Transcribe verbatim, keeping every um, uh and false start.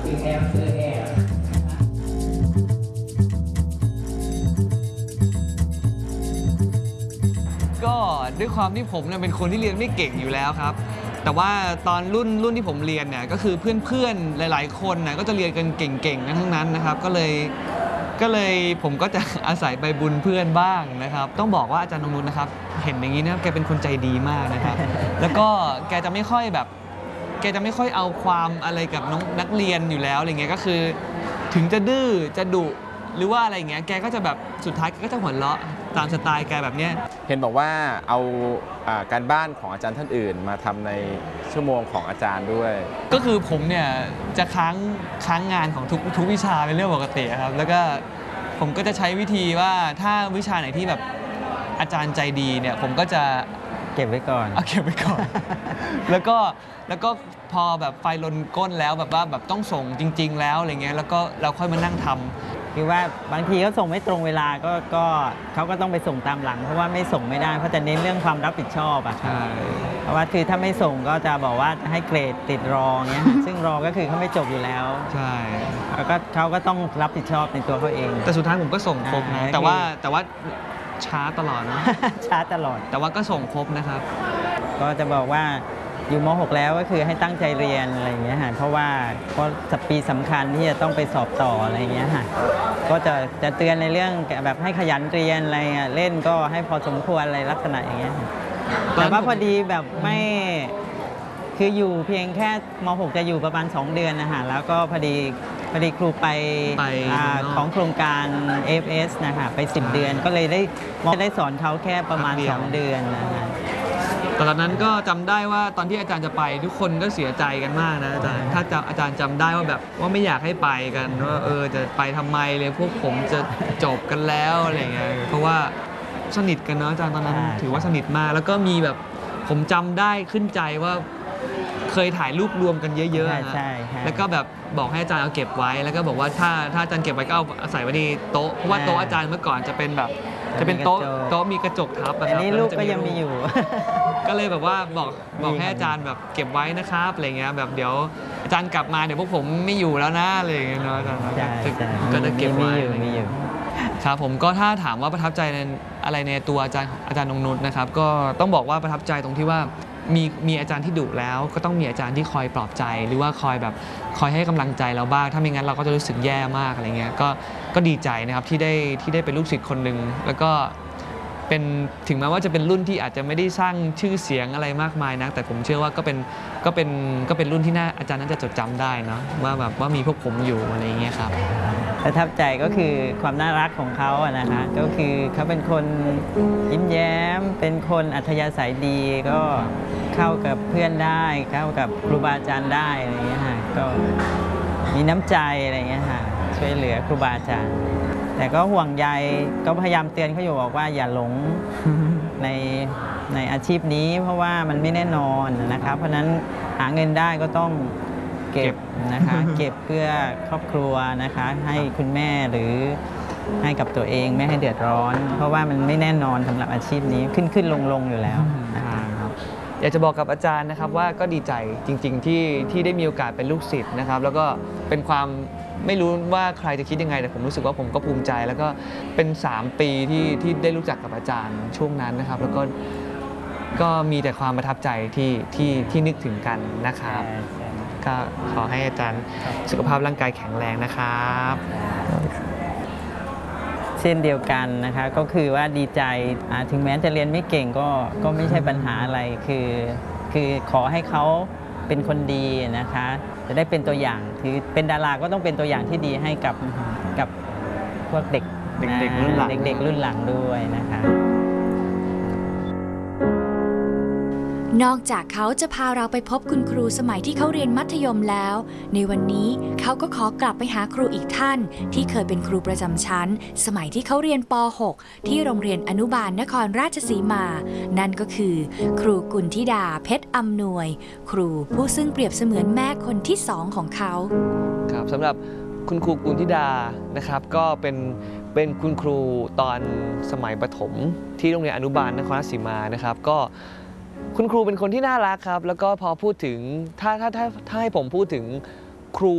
คือแอร์คือแอร์ก็ด้วยความที่ผมเนี่ยเป็นคนที่เรียนไม่เก่งอยู่แล้วครับแต่ว่าตอนรุ่นรุ่นที่ผมเรียนเนี่ยก็คือเพื่อนๆหลายๆคนนะก็จะเรียนกันเก่งๆทั้งนั้นนะครับก็เลยก็เลยผมก็จะอาศัยใบบุญเพื่อนบ้างนะครับต้องบอกว่าอาจารย์นงนุชนะครับเห็นอย่างนี้นะแกเป็นคนใจดีมากนะครับแล้วก็แกจะไม่ค่อยแบบแกจะไม่ค่อยเอาความอะไรกับน้องนักเรียนอยู่แล้วอะไรเงี้ยก็คือถึงจะดื้อจะดุหรือว่าอะไรเงี้ยแกก็จะแบบสุดท้ายแกก็จะหัวเราะตามสไตล์แกแบบเนี้ยเห็นบอกว่าเอาการบ้านของอาจารย์ท่านอื่นมาทำในชั่วโมงของอาจารย์ด้วยก็คือผมเนี่ยจะค้างค้างงานของทุกทุกวิชาเป็นเรื่องปกติครับแล้วก็ผมก็จะใช้วิธีว่าถ้าวิชาไหนที่แบบอาจารย์ใจดีเนี่ยผมก็จะเก็บไว้ก่อนเอาเก็บไว้ก่อน แล้วก็แล้วก็พอแบบไฟลนก้นแล้วแบบว่าแบบต้องส่งจริงๆแล้วอะไรเงี้ยแล้วก็เราค่อยมานั่งทำคือว่าบางทีเขาส่งไม่ตรงเวลาก็ก็เขาก็ต้องไปส่งตามหลังเพราะว่าไม่ส่งไม่ได้เพราะจะเน้นเรื่องความรับผิดชอบอะใช่เพราะว่าคือถ้าไม่ส่งก็จะบอกว่าจะให้เกรดติดรอเงี้ยซึ่งรอก็คือเขาไม่จบอยู่แล้วใช่แล้วก็เขาก็ต้องรับผิดชอบในตัวเขาเองแต่สุดท้ายผมก็ส่งครบนะแต่ว่าแต่ว่าช้าตลอดนะช้าตลอดแต่ว่าก็ส่งครบนะครับก็จะบอกว่าอยู่ม หก แล้วก็คือให้ตั้งใจเรียนอะไรอย่างเงี้ยค่ะเพราะว่าเพราะปีสำคัญที่จะต้องไปสอบต่ออะไรอย่างเงี้ยค่ะก็จะจะเตือนในเรื่องแบบให้ขยันเรียนอะไรเล่นก็ให้พอสมควรอะไรลักษณะอย่างเงี้ยแต่ว่าพอดีแบบไม่คืออยู่เพียงแค่ม หก จะอยู่ประมาณสองเดือนนะคะแล้วก็พอดีพอดีครูไปของโครงการ เอ เอฟ เอส นะคะไปสิบเดือนก็เลยได้ได้สอนเขาแค่ประมาณสองเดือนนะคะตอนนั้นก็จำได้ว่าตอนที่อาจารย์จะไปทุกคนก็เสียใจกันมากนะอาจารย์ถ้าอาจารย์จำได้ว่าแบบว่าไม่อยากให้ไปกันว่าเออจะไปทำไมเลยพวกผมจะจบกันแล้วอะไรเงี้ยเพราะว่าสนิทกันเนาะอาจารย์ตอนนั้นถือว่าสนิทมากแล้วก็มีแบบผมจำได้ขึ้นใจว่าเคยถ่ายรูปรวมกันเยอะๆนะแล้วก็แบบบอกให้อาจารย์เอาเก็บไว้แล้วก็บอกว่าถ้าถ้าอาจารย์เก็บไว้ก็เอาใส่ไว้ในโต๊ะเพราะว่าโต๊ะอาจารย์เมื่อก่อนจะเป็นแบบจะเป็นโต๊ะโต๊ะมีกระจกทับอันนี้รูปก็ยังมีอยู่ก็เลยแบบว่าบอกบอกให้อาจารย์แบบเก็บไว้นะครับอะไรเงี้ยแบบเดี๋ยวอาจารย์กลับมาเดี๋ยวพวกผมไม่อยู่แล้วนะอะไรอย่างเงี้ยเนาะอาจารย์ก็จะเก็บไว้ครับผมก็ถ้าถามว่าประทับใจในอะไรในตัวอาจารย์อาจารย์นงนุชนะครับก็ต้องบอกว่าประทับใจตรงที่ว่ามีมีอาจารย์ที่ดุแล้วก็ต้องมีอาจารย์ที่คอยปลอบใจหรือว่าคอยแบบคอยให้กำลังใจเราบ้างถ้าไม่งั้นเราก็จะรู้สึกแย่มากอะไรเงี้ยก็ก็ดีใจนะครับที่ได้ที่ได้เป็นลูกศิษย์คนหนึ่งแล้วก็เป็นถึงแม้ว่าจะเป็นรุ่นที่อาจจะไม่ได้สร้างชื่อเสียงอะไรมากมายนะแต่ผมเชื่อว่าก็เป็นก็เป็นก็เป็นรุ่นที่น่าอาจารย์น่าจะจดจำได้เนาะว่าแบบว่ามีพวกผมอยู่อะไรเงี้ยครับประทับใจก็คือความน่ารักของเขาอะนะคะก็คือเขาเป็นคนยิ้มแย้มเป็นคนอัธยาศัยดีก็เข้ากับเพื่อนได้เข้ากับครูบาอาจารย์ได้อะไรเงี้ยค่ะก็มีน้ำใจอะไรเงี้ยค่ะช่วยเหลือครูบาอาจารย์แต่ก็ห่วงใยก็พยายามเตือนเขาอยู่บอกว่าอย่าหลงในในอาชีพนี้เพราะว่ามันไม่แน่นอนนะคะเพราะฉะนั้นหาเงินได้ก็ต้องเก็บนะคะเก็บเพื่อครอบครัวนะคะให้คุณแม่หรือให้กับตัวเองไม่ให้เดือดร้อนเพราะว่ามันไม่แน่นอนสำหรับอาชีพนี้ขึ้นขึ้นลงลงอยู่แล้วนะคะอยากจะบอกกับอาจารย์นะครับว่าก็ดีใจจริงๆที่ที่ได้มีโอกาสเป็นลูกศิษย์นะครับแล้วก็เป็นความไม่รู้ว่าใครจะคิดยังไงแต่ผมรู้สึกว่าผมก็ภูมิใจแล้วก็เป็นสามปีที่ที่ได้รู้จักกับอาจารย์ช่วงนั้นนะครับแล้วก็ก็มีแต่ความประทับใจที่ที่ที่นึกถึงกันนะครับก็ขอให้อาจารย์สุขภาพร่างกายแข็งแรงนะครับเช่นเดียวกันนะคะก็คือว่าดีใจถึงแม้จะเรียนไม่เก่งก็ก็ไม่ใช่ปัญหาอะไรคือคือขอให้เขาเป็นคนดีนะคะจะได้เป็นตัวอย่างคือเป็นดาราก็ต้องเป็นตัวอย่างที่ดีให้กับกับพวกเด็กเด็กๆรุ่นหลังเด็กๆรุ่นหลังด้วยนะคะนอกจากเขาจะพาเราไปพบคุณครูสมัยที่เขาเรียนมัธยมแล้วในวันนี้เขาก็ขอกลับไปหาครูอีกท่านที่เคยเป็นครูประจำชั้นสมัยที่เขาเรียนป หก ที่โรงเรียนอนุบาลนครราชสีมานั่นก็คือครูกุณฑิดาเพชรอำนวยครูผู้ซึ่งเปรียบเสมือนแม่คนที่สองของเขาครับสำหรับคุณครูกุณฑิดานะครับก็เป็นเป็นคุณครูตอนสมัยประถมที่โรงเรียนอนุบาลนครราชสีมานะครับก็คุณครูเป็นคนที่น่ารักครับแล้วก็พอพูดถึงถ้าถ้าถ้าถ้าให้ผมพูดถึงครู